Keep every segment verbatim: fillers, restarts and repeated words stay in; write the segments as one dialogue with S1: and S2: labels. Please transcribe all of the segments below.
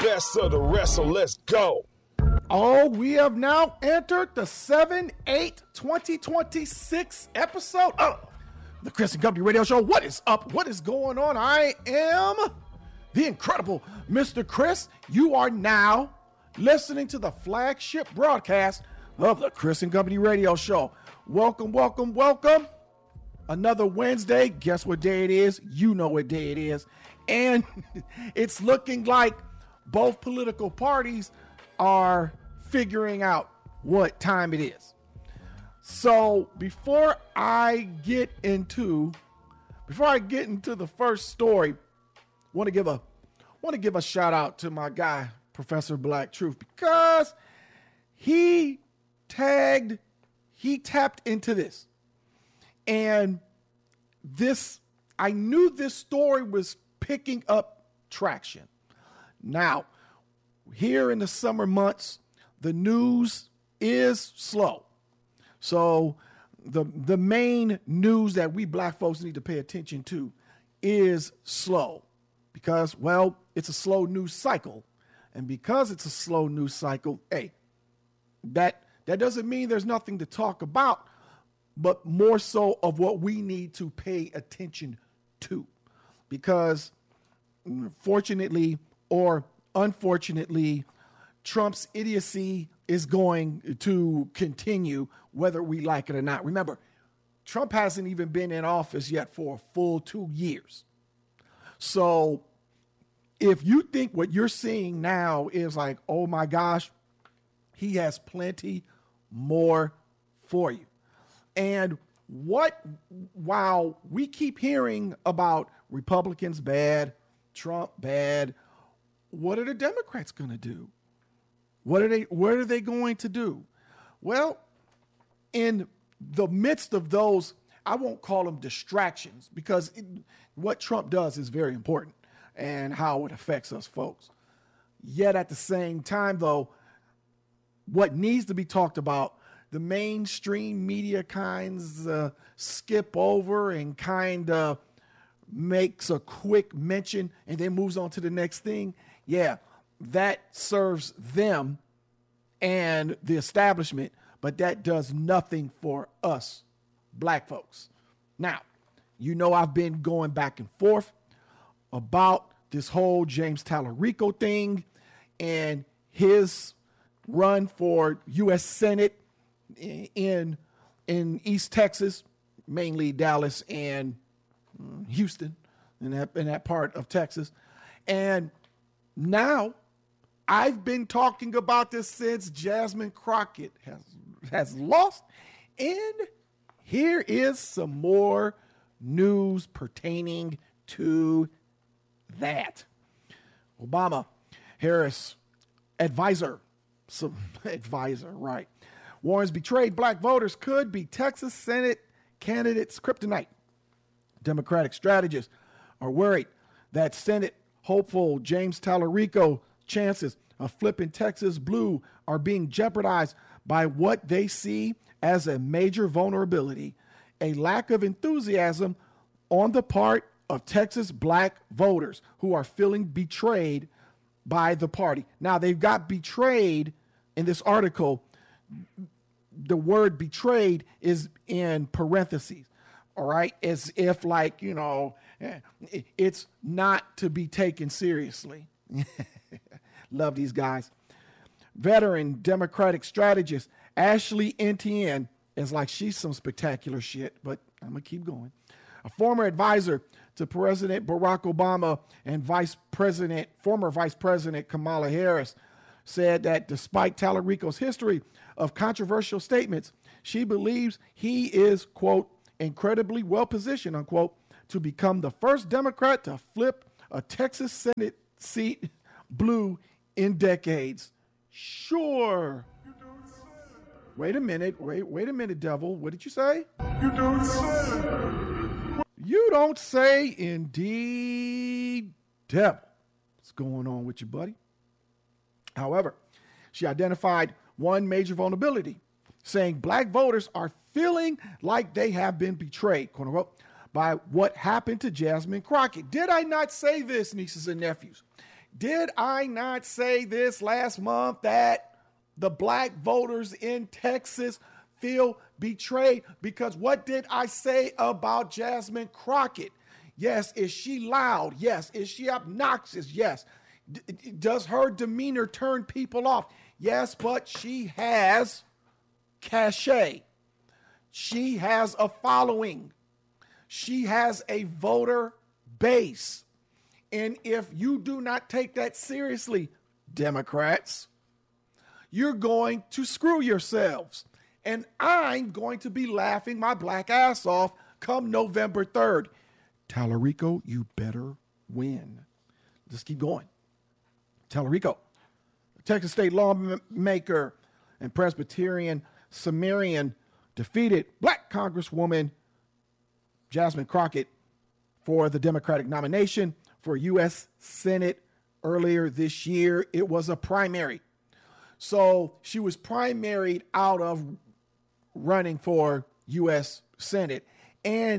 S1: best of the rest, so let's go.
S2: Oh, we have now entered the seven eight twenty twenty-six episode of the Chris and Company Radio Show. What is up? What is going on? I am the incredible Mister Chris. You are now listening to the flagship broadcast of the Chris and Company Radio Show. Welcome, welcome, welcome. Another Wednesday. Guess what day it is? You know what day it is. And it's looking like both political parties are figuring out what time it is. So before I get into before I get into the first story, want to give a want to give a shout out to my guy Professor Black Truth, because he tagged he tapped into this. And this I knew this story was picking up traction. Now, here in the summer months, the news is slow. So the, the main news that we black folks need to pay attention to is slow because, well, it's a slow news cycle. And because it's a slow news cycle, hey, that, that doesn't mean there's nothing to talk about, but more so of what we need to pay attention to. Because fortunately or unfortunately, Trump's idiocy is going to continue whether we like it or not. Remember, Trump hasn't even been in office yet for a full two years. So if you think what you're seeing now is like, oh my gosh, he has plenty more for you. And what, while we keep hearing about Republicans bad, Trump bad, what are the Democrats going to do? What are they, what are they going to do? Well, in the midst of those, I won't call them distractions, because it, what Trump does is very important and how it affects us folks. Yet at the same time, though, what needs to be talked about, the mainstream media kinds uh, skip over and kind of makes a quick mention and then moves on to the next thing. Yeah, that serves them and the establishment, but that does nothing for us black folks. Now, you know, I've been going back and forth about this whole James Talarico thing and his run for U S Senate in in East Texas, mainly Dallas and Houston, in that in that part of Texas. And now I've been talking about this since Jasmine Crockett has has lost, and here is some more news pertaining to that. Obama Harris advisor, some advisor, right, warns betrayed black voters could be Texas Senate candidates' kryptonite. Democratic strategists are worried that Senate hopeful James Talarico chances of flipping Texas blue are being jeopardized by what they see as a major vulnerability, a lack of enthusiasm on the part of Texas black voters who are feeling betrayed by the party. Now, they've got betrayed in this article. The word betrayed is in parentheses, all right, as if like, you know, it's not to be taken seriously. Love these guys. Veteran Democratic strategist Ashley Etienne is like, she's some spectacular shit, but I'm going to keep going. A former advisor to President Barack Obama and Vice President, former Vice President Kamala Harris, said that despite Talarico's history of controversial statements, she believes he is, quote, incredibly well positioned, unquote, to become the first Democrat to flip a Texas Senate seat blue in decades. Sure. Wait a minute. Wait, wait a minute, devil. What did you say?
S3: You don't say.
S2: You don't say, indeed, devil. What's going on with you, buddy? However, she identified one major vulnerability, saying black voters are feeling like they have been betrayed, quote unquote, by what happened to Jasmine Crockett. Did I not say this, nieces and nephews? Did I not say this last month that the black voters in Texas feel betrayed? Because what did I say about Jasmine Crockett? Yes. Is she loud? Yes. Is she obnoxious? Yes. D- does her demeanor turn people off? Yes, but she has cachet. She has a following. She has a voter base. And if you do not take that seriously, Democrats, you're going to screw yourselves. And I'm going to be laughing my black ass off come November third. Tallarico, you better win. Let's keep going. Tallarico, Texas state lawmaker and Presbyterian Sumerian, defeated black Congresswoman Jasmine Crockett for the Democratic nomination for U S Senate earlier this year. It was a primary. So she was primaried out of running for U S Senate. And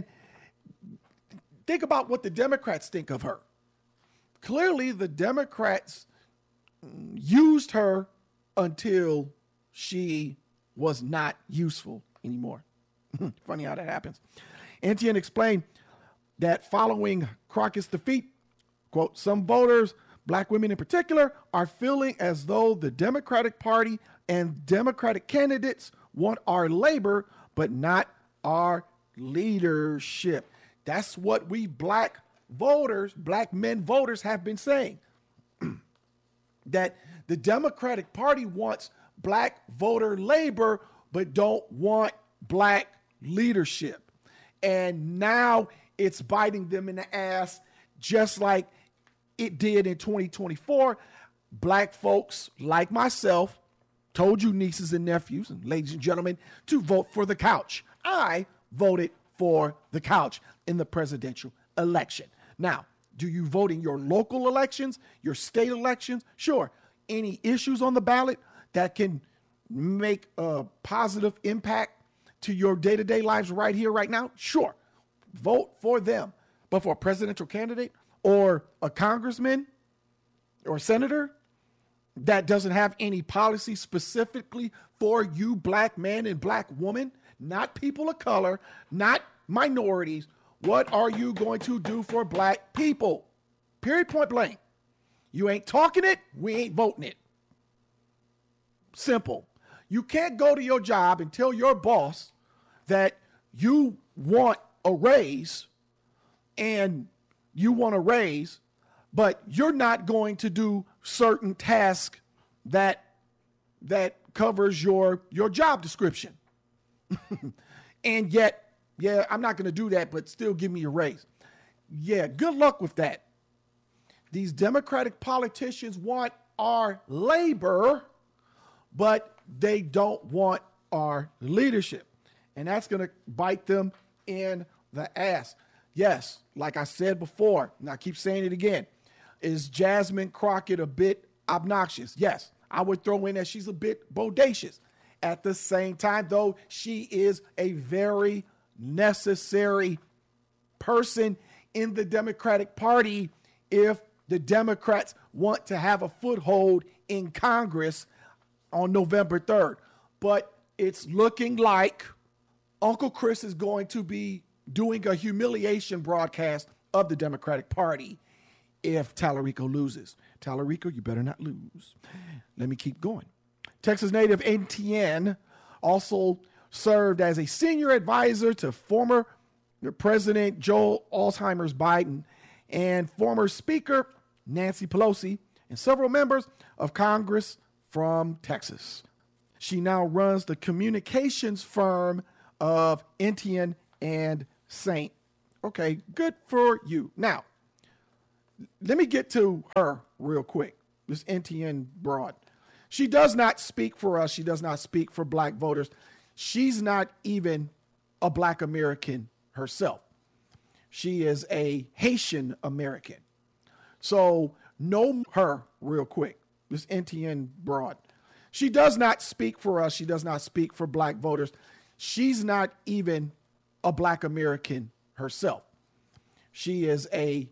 S2: think about what the Democrats think of her. Clearly, the Democrats used her until she was not useful anymore. Funny how that happens. N T N explained that following Crockett's defeat, quote, some voters, black women in particular, are feeling as though the Democratic Party and Democratic candidates want our labor, but not our leadership. That's what we black voters, black men voters have been saying. That the Democratic Party wants black voter labor, but don't want black leadership. And now it's biting them in the ass, just like it did in twenty twenty-four. Black folks like myself told you, nieces and nephews and ladies and gentlemen, to vote for the couch. I voted for the couch in the presidential election. Now, do you vote in your local elections, your state elections? Sure. Any issues on the ballot that can make a positive impact to your day-to-day lives right here, right now? Sure. Vote for them. But for a presidential candidate or a congressman or senator that doesn't have any policy specifically for you, black man and black woman, not people of color, not minorities, what are you going to do for black people? Period, point blank. You ain't talking it, we ain't voting it. Simple. You can't go to your job and tell your boss that you want a raise and you want a raise, but you're not going to do certain tasks that that covers your, your job description. And yet, yeah, I'm not going to do that, but still give me a raise. Yeah, good luck with that. These Democratic politicians want our labor, but they don't want our leadership. And that's going to bite them in the ass. Yes, like I said before, and I keep saying it again, is Jasmine Crockett a bit obnoxious? Yes, I would throw in that she's a bit bodacious. At the same time, though, she is a very necessary person in the Democratic Party if the Democrats want to have a foothold in Congress on November third. But it's looking like Uncle Chris is going to be doing a humiliation broadcast of the Democratic Party if Tallarico loses. Tallarico, you better not lose. Let me keep going. Texas native N T N also served as a senior advisor to former President Joe Alzheimer's Biden and former Speaker Nancy Pelosi and several members of Congress from Texas. She now runs the communications firm of N T N and Saint. Okay, good for you. Now, let me get to her real quick, this N T N broad. She does not speak for us. She does not speak for black voters. She's not even a black American herself. She is a Haitian American. So know her real quick, this N T N broad. She does not speak for us. She does not speak for black voters. She's not even a black American herself. She is a